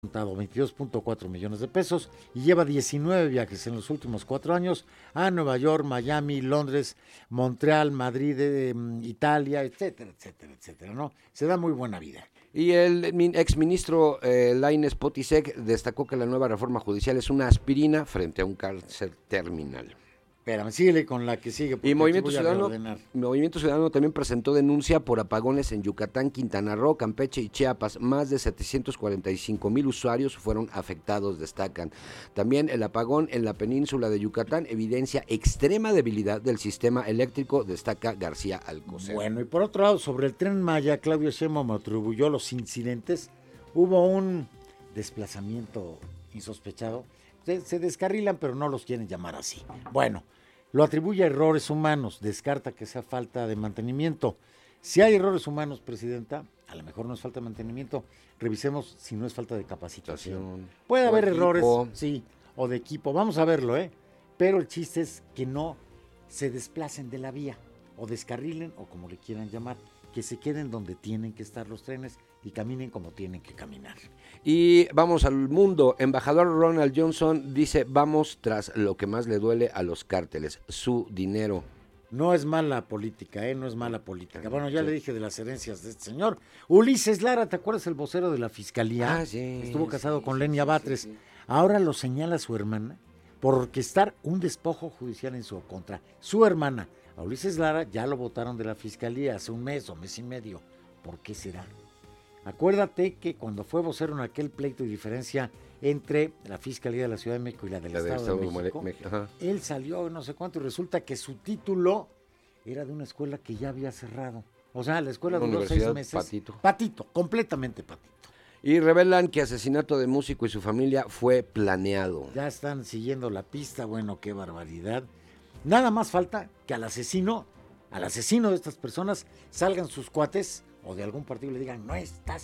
contado 22.4 millones de pesos y lleva 19 viajes en los últimos 4 años a Nueva York, Miami, Londres, Montreal, Madrid, Italia, etcétera, etcétera, etcétera, ¿no? Se da muy buena vida. Y el exministro Lainez Potisek destacó que la nueva reforma judicial es una aspirina frente a un cáncer terminal. Espérame, síguele con la que sigue. Y Movimiento Ciudadano también presentó denuncia por apagones en Yucatán, Quintana Roo, Campeche y Chiapas. Más de 745,000 usuarios fueron afectados, destacan. También el apagón en la península de Yucatán evidencia extrema debilidad del sistema eléctrico, destaca García Alcocer. Bueno, y por otro lado, sobre el Tren Maya, Claudio Sheinbaum atribuyó los incidentes. Hubo un desplazamiento insospechado. Se descarrilan, pero no los quieren llamar así. Bueno, lo atribuye a errores humanos, descarta que sea falta de mantenimiento. Si hay errores humanos, Presidenta, a lo mejor no es falta de mantenimiento, revisemos si no es falta de capacitación. Puede haber errores, sí, o de equipo, vamos a verlo, pero el chiste es que no se desplacen de la vía, o descarrilen, o como le quieran llamar, que se queden donde tienen que estar los trenes y caminen como tienen que caminar. Y vamos al mundo. Embajador Ronald Johnson dice, vamos tras lo que más le duele a los cárteles, su dinero. No es mala política, no es mala política. Bueno, ya le dije de las herencias de este señor. Ulises Lara, ¿te acuerdas el vocero de la fiscalía? Ah, sí. Estuvo casado con Lenia Batres. Sí. Ahora lo señala su hermana por orquestar un despojo judicial en su contra. Su hermana, a Ulises Lara, ya lo votaron de la fiscalía hace un mes o mes y medio. ¿Por qué será? Acuérdate que cuando fue vocero en aquel pleito y diferencia entre la Fiscalía de la Ciudad de México y la del Estado de México, él salió no sé cuánto y resulta que su título era de una escuela que ya había cerrado. O sea, la escuela duró 6 meses. Patito, completamente patito. Y revelan que asesinato de músico y su familia fue planeado. Ya están siguiendo la pista, bueno, qué barbaridad. Nada más falta que al asesino de estas personas salgan sus cuates o de algún partido le digan, no estás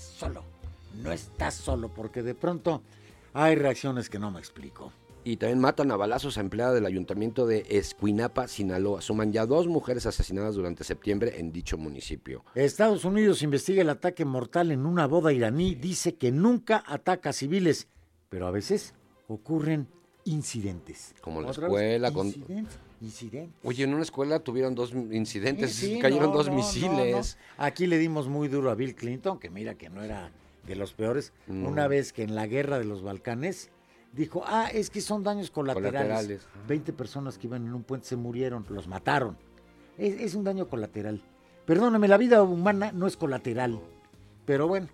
solo, porque de pronto hay reacciones que no me explico. Y también matan a balazos a empleada del ayuntamiento de Escuinapa, Sinaloa. Suman ya 2 mujeres asesinadas durante septiembre en dicho municipio. Estados Unidos investiga el ataque mortal en una boda iraní, dice que nunca ataca a civiles, pero a veces ocurren incidentes. Como en la escuela. Incidentes. Oye, en una escuela tuvieron 2 incidentes, cayeron 2 misiles. No. Aquí le dimos muy duro a Bill Clinton, que mira que no era de los peores. Una vez que en la guerra de los Balcanes dijo, es que son daños colaterales. 20 personas que iban en un puente se murieron, los mataron. Es un daño colateral. Perdóname, la vida humana no es colateral, pero bueno.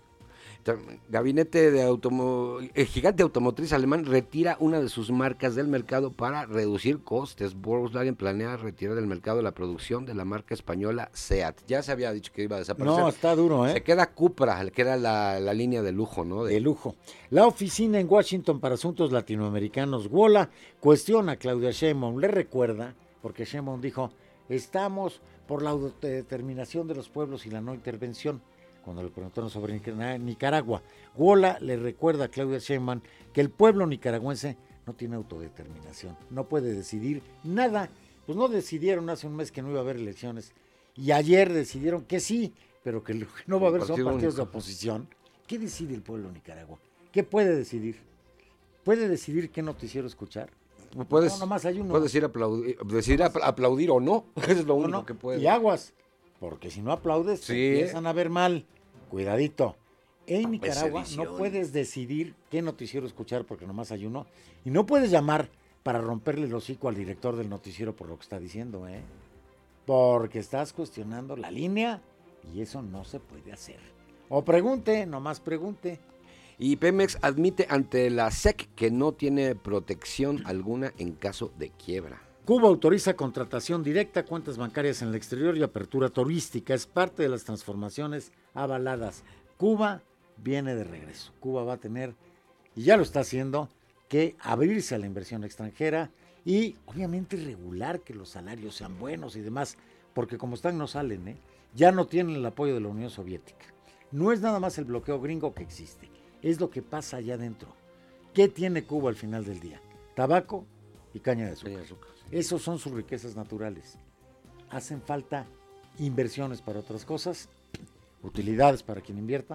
Gabinete de el gigante automotriz alemán retira una de sus marcas del mercado para reducir costes. Volkswagen planea retirar del mercado la producción de la marca española SEAT. Ya se había dicho que iba a desaparecer. No, está duro, Se queda Cupra, que era la línea de lujo, ¿no? De lujo. La oficina en Washington para asuntos latinoamericanos, WOLA, cuestiona a Claudia Sheinbaum. Le recuerda, porque Sheinbaum dijo, estamos por la autodeterminación de los pueblos y la no intervención. Cuando le preguntaron sobre Nicaragua, WOLA le recuerda a Claudia Sheinbaum que el pueblo nicaragüense no tiene autodeterminación, no puede decidir nada. Pues no decidieron hace un mes que no iba a haber elecciones y ayer decidieron que sí, pero que no va a haber son partidos de oposición. ¿Qué decide el pueblo de Nicaragua? ¿Qué puede decidir? ¿Puede decidir qué noticiero escuchar? No, nomás hay uno. Puedes decidir aplaudir o no, es lo único que puede. Y aguas, porque si no aplaudes, empiezan a ver mal. Cuidadito. En Nicaragua no puedes decidir qué noticiero escuchar porque nomás hay uno. Y no puedes llamar para romperle el hocico al director del noticiero por lo que está diciendo, porque estás cuestionando la línea y eso no se puede hacer. O pregunte, nomás pregunte. Y Pemex admite ante la SEC que no tiene protección alguna en caso de quiebra. Cuba autoriza contratación directa, cuentas bancarias en el exterior y apertura turística. Es parte de las transformaciones avaladas. Cuba viene de regreso. Cuba va a tener, y ya lo está haciendo, que abrirse a la inversión extranjera y obviamente regular que los salarios sean buenos y demás, porque como están no salen, ya no tienen el apoyo de la Unión Soviética. No es nada más el bloqueo gringo que existe, es lo que pasa allá adentro. ¿Qué tiene Cuba al final del día? Tabaco y caña de azúcar. Esos son sus riquezas naturales. Hacen falta inversiones para otras cosas, utilidades para quien invierta,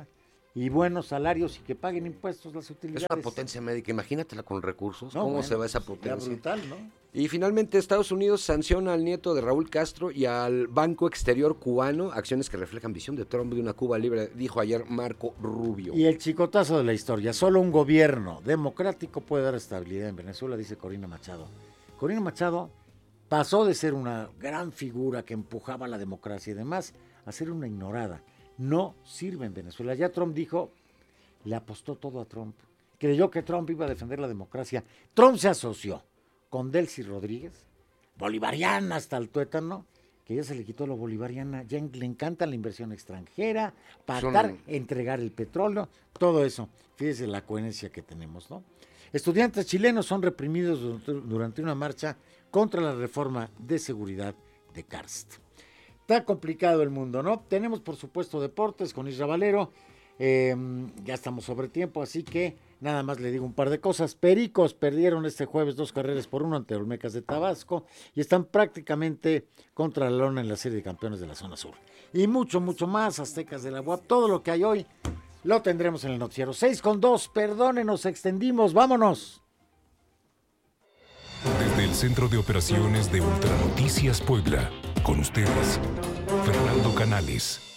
y buenos salarios y que paguen impuestos las Es utilidades. una potencia médica, imagínatela con recursos, No, ¿cómo bueno, se va esa sería potencia? brutal, ¿no? Y finalmente Estados Unidos sanciona al nieto de Raúl Castro y al Banco Exterior cubano, acciones que reflejan visión de Trump de una Cuba libre, dijo ayer Marco Rubio. Y el chicotazo de la historia, solo un gobierno democrático puede dar estabilidad en Venezuela, dice Corina Machado. Corina Machado pasó de ser una gran figura que empujaba la democracia y demás a ser una ignorada. No sirve en Venezuela. Ya Trump dijo, le apostó todo a Trump. Creyó que Trump iba a defender la democracia. Trump se asoció con Delcy Rodríguez, bolivariana hasta el tuétano, que ya se le quitó lo bolivariana, ya le encanta la inversión extranjera, pactar, entregar el petróleo, todo eso. Fíjese la coherencia que tenemos, ¿no? Estudiantes chilenos son reprimidos durante una marcha contra la reforma de seguridad de Karst. Está complicado el mundo, ¿no? Tenemos, por supuesto, deportes con Isra Valero. Ya estamos sobre tiempo, así que nada más le digo un par de cosas. Pericos perdieron este jueves 2-1 ante Olmecas de Tabasco y están prácticamente contra la lona en la serie de campeones de la zona sur. Y mucho, mucho más, Aztecas de la UAP, todo lo que hay hoy lo tendremos en el noticiero. 6:02, perdónenos, extendimos, vámonos. Desde el Centro de Operaciones de Ultranoticias Puebla, con ustedes, Fernando Canales.